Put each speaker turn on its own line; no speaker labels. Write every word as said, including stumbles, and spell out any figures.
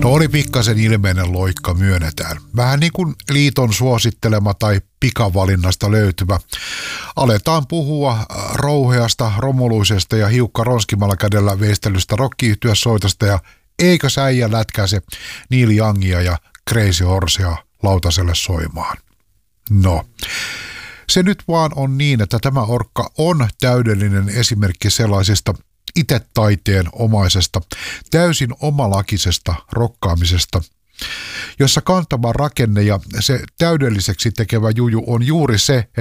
No oli pikkasen ilmeinen loikka, myönnetään. Vähän niin kuin liiton suosittelema tai pikavalinnasta löytyvä. Aletaan puhua rouheasta, romuluisesta ja hiukka ronskimalla kädellä veistelystä rock-yhtyesoitosta ja eikö säijä lätkäise Neil Youngia ja Crazy Horsea lautaselle soimaan. No, se nyt vaan on niin, että tämä orkka on täydellinen esimerkki sellaisesta itse taiteen omaisesta, täysin omalakisesta rokkaamisesta, jossa kantava rakenne ja se täydelliseksi tekevä juju on juuri se,